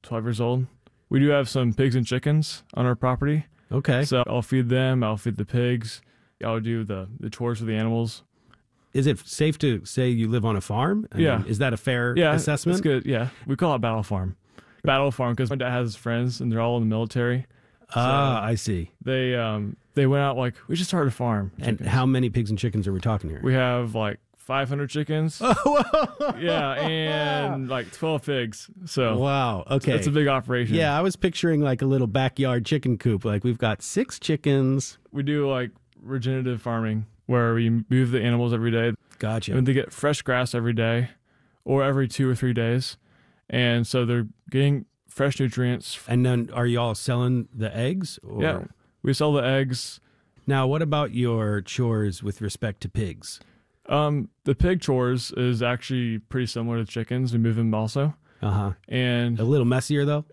12 years old. We do have some pigs and chickens on our property. Okay. So I'll feed them. I'll feed the pigs. I'll do the chores for the animals. Is it safe to say you live on a farm? Yeah. Is that a fair assessment? That's good. Yeah. We call it Battle Farm. Battle Farm because my dad has friends and they're all in the military. I see. They went out like, we should start a farm. And how many pigs and chickens are we talking here? We have like 500 chickens. Yeah, and like 12 pigs. So wow. Okay. It's a big operation. Yeah, I was picturing like a little backyard chicken coop. Like we've got 6 chickens. We do like regenerative farming where we move the animals every day. Gotcha. And they get fresh grass every day or every 2 or 3 days. And so they're getting fresh nutrients. And then are you all selling the eggs? Or? Yeah. We sell the eggs. Now, what about your chores with respect to pigs? The pig chores is actually pretty similar to chickens. We move them also. Uh-huh. And a little messier, though?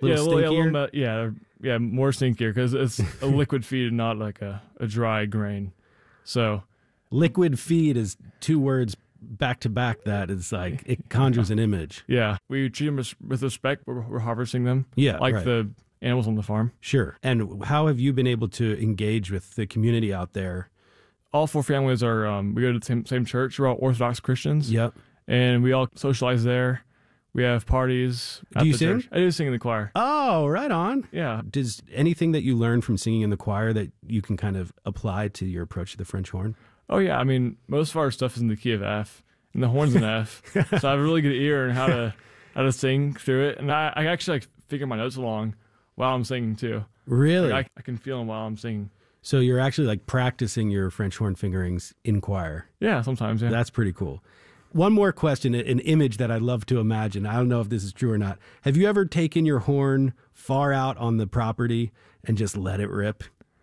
Yeah, more stinkier because it's a liquid feed and not like a dry grain. So liquid feed is 2 words back to back that is like, it conjures an image. Yeah. We treat them with respect. We're harvesting them. Yeah, like right. the animals on the farm. Sure. And how have you been able to engage with the community out there? All 4 families are, we go to the same church. We're all Orthodox Christians. Yep. And we all socialize there. We have parties. Do you sing? Church. I do sing in the choir. Oh, right on. Yeah. Does anything that you learn from singing in the choir that you can kind of apply to your approach to the French horn? Oh, yeah. I mean, most of our stuff is in the key of F, and the horn's in F. So I have a really good ear in how to sing through it. And I actually like figure my notes along while I'm singing, too. Really? Like I can feel them while I'm singing. So you're actually like practicing your French horn fingerings in choir? Yeah, sometimes, yeah. That's pretty cool. One more question, an image that I'd love to imagine. I don't know if this is true or not. Have you ever taken your horn far out on the property and just let it rip?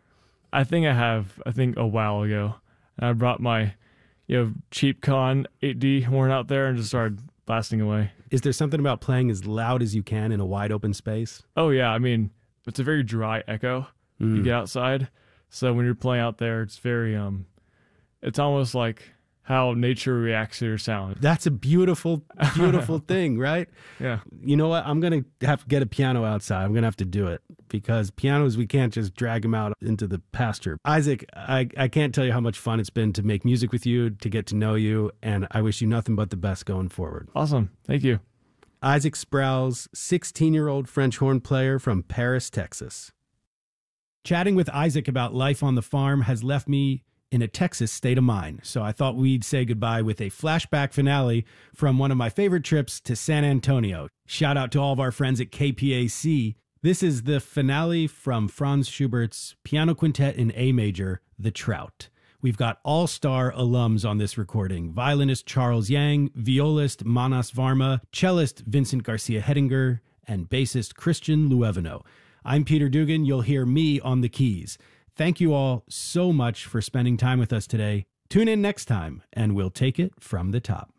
I think I have. I think a while ago. And I brought my cheap Con 8D horn out there and just started blasting away. Is there something about playing as loud as you can in a wide open space? Oh, yeah. I mean, it's a very dry echo. You get outside. So when you're playing out there, it's very, it's almost like how nature reacts to your sound. That's a beautiful, beautiful thing, right? Yeah. You know what? I'm going to have to get a piano outside. I'm going to have to do it because pianos, we can't just drag them out into the pasture. Isaac, I can't tell you how much fun it's been to make music with you, to get to know you, and I wish you nothing but the best going forward. Awesome. Thank you. Isaac Sprouse, 16-year-old French horn player from Paris, Texas. Chatting with Isaac about life on the farm has left me in a Texas state of mind, so I thought we'd say goodbye with a flashback finale from one of my favorite trips to San Antonio. Shout out to all of our friends at KPAC. This is the finale from Franz Schubert's piano quintet in A major, The Trout. We've got all-star alums on this recording: violinist Charles Yang, violist Manas Varma, cellist Vincent Garcia Hedinger, and bassist Christian Luevino. I'm Peter Dugan. You'll hear me on the keys. Thank you all so much for spending time with us today. Tune in next time, and we'll take it from the top.